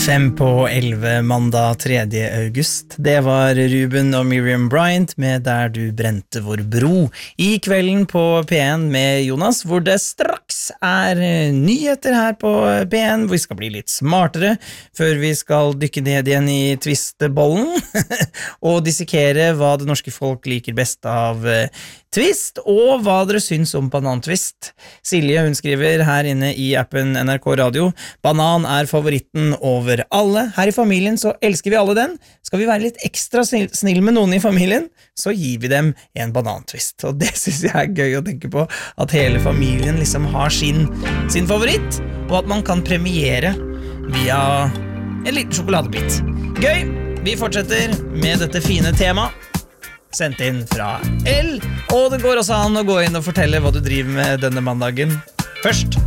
5:11 mandag 3. august. Det var Ruben og Miriam Bryant med Der du brente vår bro. I kvelden på P1 med Jonas, hvor det straks nyheter her på P1, hvor vi skal bli litt smartere, før vi skal dykke ned igjen i twistbollen, og dissekere hva det norske folk liker best av twist, og hva dere syns om banantvist. Silje, hun skriver her inne i appen NRK Radio, banan favoritten over alle. Her i familien så elsker vi alle den. Skal vi være litt ekstra snill med noen i familien, så gir vi dem en banantvist. Og det synes jeg gøy å tenke på, at hele familien liksom har sin favoritt, og at man kan premiere via en liten sjokoladebit. Gøy! Vi fortsetter med dette fine temaet, sendt inn fra L, og det går også an å gå inn og fortelle hva du driver med denne mandagen. Først